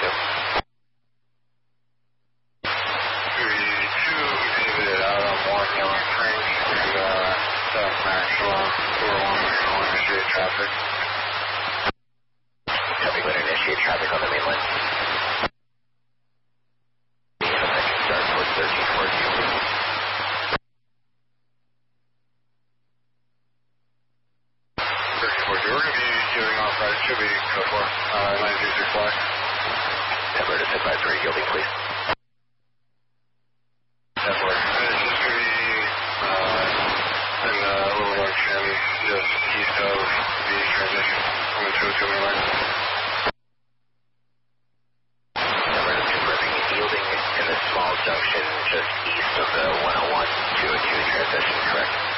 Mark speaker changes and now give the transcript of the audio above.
Speaker 1: 2. Exited out on 1 Yelling Frank and south maximum 411 initiate traffic.
Speaker 2: Copy, going to initiate traffic on the main line. Second start towards 1340.
Speaker 1: 1340, we're going to be giving off right, should be go for 926 flag.
Speaker 2: Number to sit by 3, Gilby, please.
Speaker 1: Definitely. It's just going to be in Little Junction, just east of the transition on the 202 main line.
Speaker 2: Number to confirming yielding in the small junction just east of the 101 202 transition, correct?